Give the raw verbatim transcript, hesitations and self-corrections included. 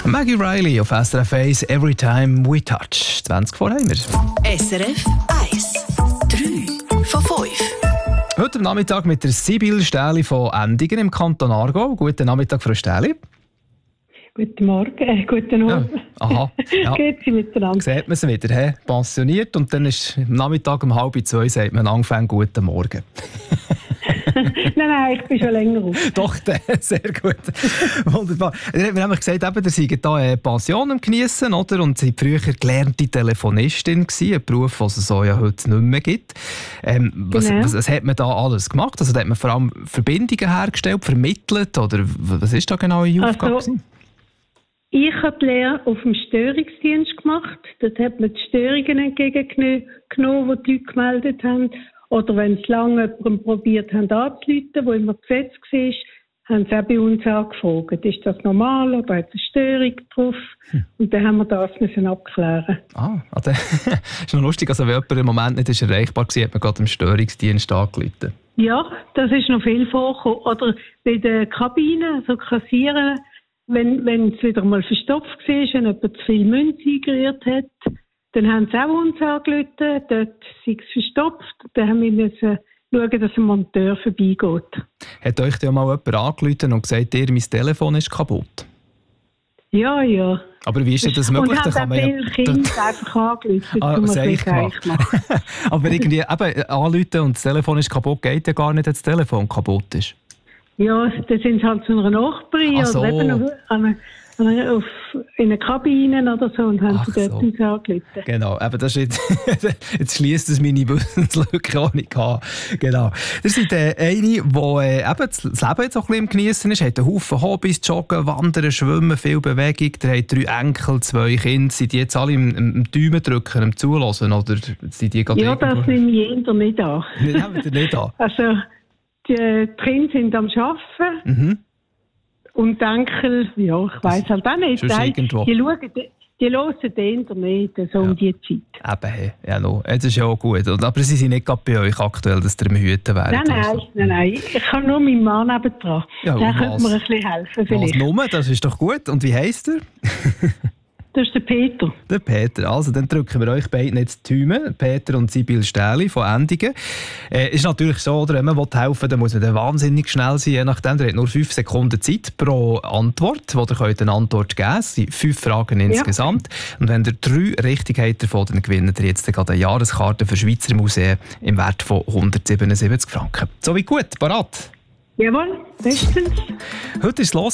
Maggie Riley auf S R F eins, Every Time We Touch. zwanzig vor haben wir. S R F eins. drei von fünf. Heute am Nachmittag mit der Sibylle Stähli von Endigen im Kanton Aargau. Guten Nachmittag, Frau Stähli. Guten Morgen, äh, guten Abend. Ja. Aha. Ja. Geht sie miteinander? Sieht man sie wieder, he? Pensioniert und dann ist am Nachmittag um halb zwei sagt man angefangen guten Morgen. nein, nein, ich bin schon länger auf. Doch, sehr gut. Wunderbar. Wir haben nämlich gesagt, eben, ihr seid hier eine Pension am Geniessen, oder? Und sie war früher gelernte Telefonistin gewesen, ein Beruf, den es so ja heute nicht mehr gibt. Ähm, was, Genau. was, was hat man da alles gemacht? Also, da hat man vor allem Verbindungen hergestellt, vermittelt, oder was ist da genau Ihre Aufgabe? Also, gewesen? Ich habe die Lehre auf dem Störungsdienst gemacht. Dort hat man die Störungen entgegengenommen, die die Leute gemeldet haben. Oder wenn es lange jemanden probiert haben anzurufen, wo immer besetzt war, haben sie auch bei uns angefragt. Ist das normal oder hat es eine Störung drauf? Hm. Und dann haben wir das müssen abklären. Ah, also, ist noch lustig, also wenn jemand im Moment nicht ist erreichbar war, hat man gerade im Störungsdienst angerufen. Ja, das ist noch viel vorgekommen. Oder bei den Kabinen, also Kassieren, wenn, wenn es wieder mal verstopft war, wenn jemand zu viel Münze eingerührt hat, dann haben sie auch uns angerufen, dort sei es verstopft. Dann haben wir müssen schauen, dass ein Monteur vorbeigeht. Hat euch ja mal jemand angerufen und gesagt, ihr, mein Telefon ist kaputt? Ja, ja. Aber wie ist denn das möglich? Und haben auch viele ja Kinder einfach angerufen, ah, um das ein ich bisschen gemacht. machen. Aber irgendwie eben, anrufen und das Telefon ist kaputt, geht ja gar nicht, wenn das Telefon kaputt ist. Ja, dann sind sie halt zu einer Nachbarin Ach so. oder eben auf, an eine, auf, in einer Kabine oder so und haben Ach sie dort so. uns angerufen. Genau. Genau, eben, das ist jetzt, jetzt schliesst es meine Wissenslücke auch nicht an. Genau. Ihr seid äh, eine, die äh, eben das Leben jetzt auch ein bisschen im Geniessen ist, hat einen Haufen Hobbys, Joggen, Wandern, Schwimmen, viel Bewegung. Ihr habt drei Enkel, zwei Kinder. Sind die jetzt alle im, im Daumen drücken, im Zuhören? Oder sind die gerade Ja, irgendwo? das nehme ich eher nicht an. Nehmen wir nicht an. Also, die, die Kinder sind am Arbeiten. Mhm. Und die Enkel, ja, ich weiss halt auch nicht. Sonst Die, irgendwo. die, schauen, die, die hören den Internet so Ja. um die Zeit. Eben, hey, ja, no. Das ist ja auch gut. Und, aber sie sind nicht gerade bei euch aktuell, dass ihr am Hüten wären. Nein, nein, nein, nein. Ich habe nur meinen Mann nebendran. Ja, Der und könnte was? mir ein bisschen helfen Was vielleicht. Nummer, das ist doch gut. Und wie heisst er? Das ist der Peter. Der Peter. Also, dann drücken wir euch beiden jetzt die Daumen. Peter und Sibylle Stähli von Endigen. Äh, ist natürlich so, oder, wenn man helfen will, dann muss man dann wahnsinnig schnell sein. Je nachdem, ihr habt nur fünf Sekunden Zeit pro Antwort, wo ihr könnt eine Antwort geben könnt. Es sind fünf Fragen insgesamt. Ja. Und wenn ihr drei richtig habt davon, dann gewinnt ihr jetzt gerade eine Jahreskarte für Schweizer Museen im Wert von hundertsiebenundsiebzig Franken. So wie gut, parat? Jawohl, bestens. Heute ist es los.